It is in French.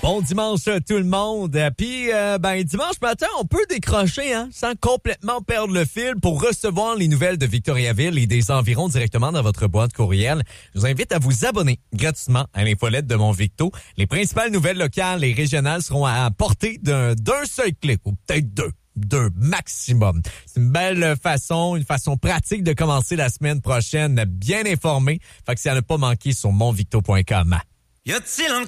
Bon dimanche tout le monde. Puis dimanche matin, on peut décrocher sans complètement perdre le fil pour recevoir les nouvelles de Victoriaville et des environs directement dans votre boîte courriel. Je vous invite à vous abonner gratuitement à l'infolette de Mon Victo. Les principales nouvelles locales et régionales seront à portée d'un seul clic, ou peut-être deux maximum. C'est une belle façon, une façon pratique de commencer la semaine prochaine bien informé. Fait que ça ne pas manquer sur monvicto.com.